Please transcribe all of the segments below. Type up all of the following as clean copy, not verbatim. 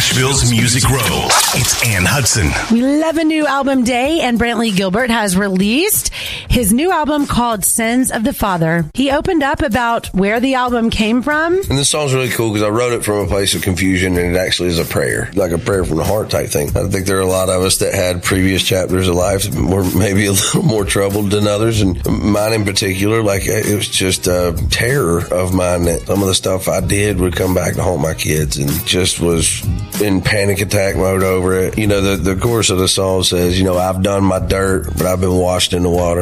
Nashville's Music Row. It's Ann Hudson. We love a new album day, and Brantley Gilbert has released his new album called Sins of the Father. He opened up about where the album came from. And this song's really cool because I wrote it from a place of confusion, and it actually is a prayer, like a prayer from the heart type thing. I think there are a lot of us that had previous chapters of life that were maybe a little more troubled than others, and mine in particular, like it was just a terror of mine that some of the stuff I did would come back to haunt my kids, and just was in panic attack mode over it. You know, the chorus of the song says, you know, I've done my dirt, but I've been washed in the water.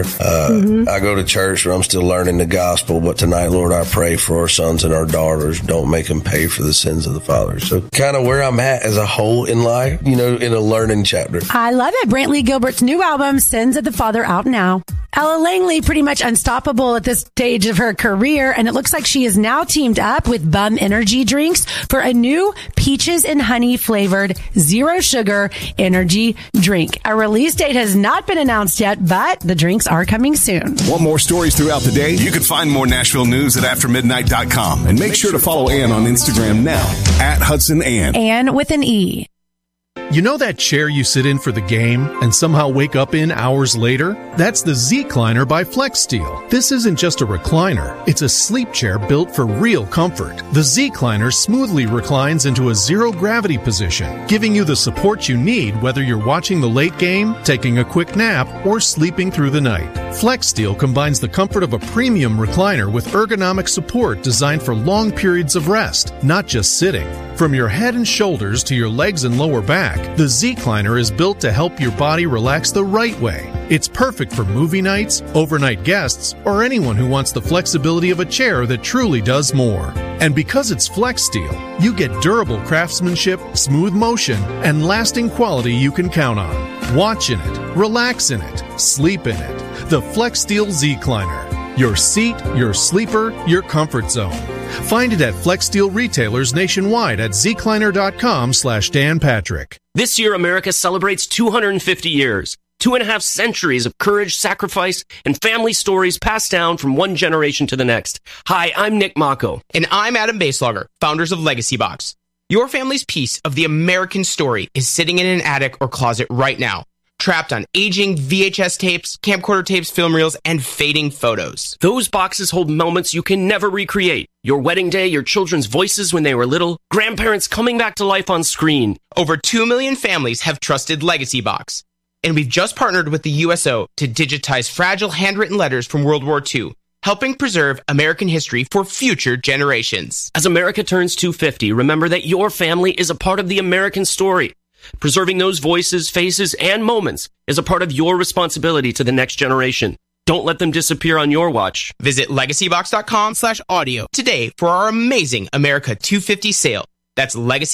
I go to church where I'm still learning the gospel, but tonight, Lord, I pray for our sons and our daughters. Don't make them pay for the sins of the father. So kind of where I'm at as a whole in life, you know, in a learning chapter. I love it. Brantley Gilbert's new album, Sins of the Father, out now. Ella Langley, pretty much unstoppable at this stage of her career, and it looks like she is now teamed up with Bum Energy Drinks for a new peaches and honey flavored zero sugar energy drink. A release date has not been announced yet, but the drinks are coming soon. Want more stories throughout the day? You can find more Nashville news at aftermidnight.com. And make sure to follow Ann on Instagram now at Hudson Ann. Ann with an E. You know that chair you sit in for the game and somehow wake up in hours later? That's the Z-Cliner by FlexSteel. This isn't just a recliner. It's a sleep chair built for real comfort. The Z-Cliner smoothly reclines into a zero-gravity position, giving you the support you need whether you're watching the late game, taking a quick nap, or sleeping through the night. FlexSteel combines the comfort of a premium recliner with ergonomic support designed for long periods of rest, not just sitting. From your head and shoulders to your legs and lower back, the Z-Cliner is built to help your body relax the right way. It's perfect for movie nights, overnight guests, or anyone who wants the flexibility of a chair that truly does more. And because it's FlexSteel, you get durable craftsmanship, smooth motion, and lasting quality you can count on. Watch in it, relax in it, sleep in it. The FlexSteel Z-Cliner. Your seat, your sleeper, your comfort zone. Find it at FlexSteel retailers nationwide at zcliner.com/Dan Patrick. This year, America celebrates 250 years. 2.5 centuries of courage, sacrifice, and family stories passed down from one generation to the next. Hi, I'm Nick Mako. And I'm Adam Baselogger, founders of Legacy Box. Your family's piece of the American story is sitting in an attic or closet right now, trapped on aging VHS tapes, camcorder tapes, film reels, and fading photos. Those boxes hold moments you can never recreate. Your wedding day, your children's voices when they were little, grandparents coming back to life on screen. Over 2 million families have trusted Legacy Box. And we've just partnered with the USO to digitize fragile handwritten letters from World War II, helping preserve American history for future generations. As America turns 250, remember that your family is a part of the American story. Preserving those voices, faces, and moments is a part of your responsibility to the next generation. Don't let them disappear on your watch. Visit legacybox.com/audio today for our amazing America 250 sale. That's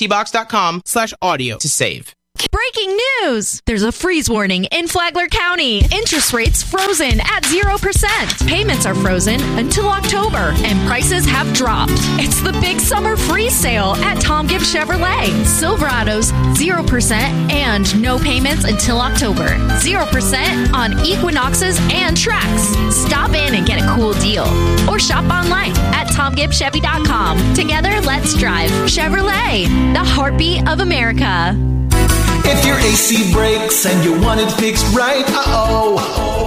legacybox.com/audio to save. Breaking news! There's a freeze warning in Flagler County. Interest rates frozen at 0%. Payments are frozen until October, and prices have dropped. It's the big summer freeze sale at Tom Gibbs Chevrolet. Silverados, 0% and no payments until October. 0% on Equinoxes and Trax. Stop in and get a cool deal. Or shop online at TomGibbsChevy.com. Together, let's drive. Chevrolet, the heartbeat of America. If your AC breaks and you want it fixed right, call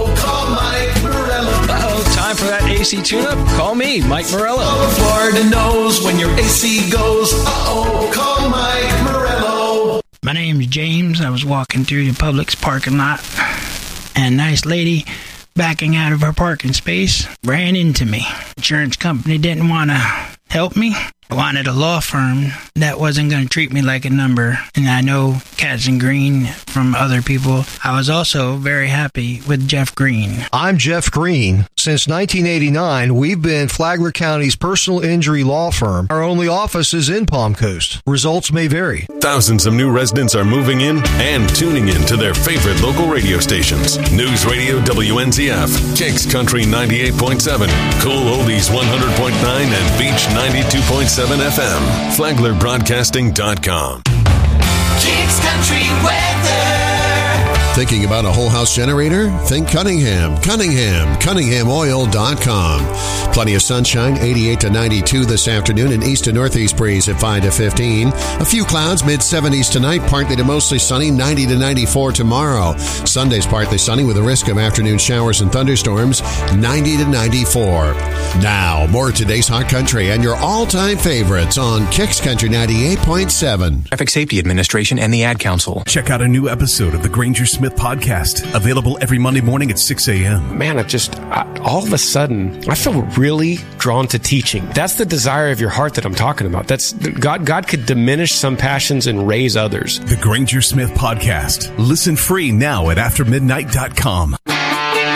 Mike Morello. Time for that AC tune-up? Call me, Mike Morello. Florida knows when your AC goes, call Mike Morello. My name's James. I was walking through the Publix parking lot, and a nice lady backing out of her parking space ran into me. Insurance company didn't want to help me. I wanted a law firm that wasn't going to treat me like a number, and I know Katz and Green from other people. I was also very happy with Jeff Green. I'm Jeff Green. Since 1989, we've been Flagler County's personal injury law firm. Our only office is in Palm Coast. Results may vary. Thousands of new residents are moving in and tuning in to their favorite local radio stations. News Radio WNZF, Kicks Country 98.7, Cool Oldies 100.9, and Beach 92.7 FM. FlaglerBroadcasting.com. Kicks Country weather. Thinking about a whole house generator? Think Cunningham. CunninghamOil.com. Plenty of sunshine, 88 to 92 this afternoon, and east to northeast breeze at 5 to 15. A few clouds, mid-70s tonight, partly to mostly sunny, 90 to 94 tomorrow. Sunday's partly sunny with a risk of afternoon showers and thunderstorms, 90 to 94. Now, more of today's Hot Country and your all-time favorites on Kicks Country 98.7. Traffic Safety Administration and the Ad Council. Check out a new episode of the Granger Smith Podcast, available every Monday morning at 6 a.m. Man, all of a sudden, I feel really drawn to teaching. That's the desire of your heart that I'm talking about. That's God could diminish some passions and raise others. The Granger Smith Podcast. Listen free now at aftermidnight.com.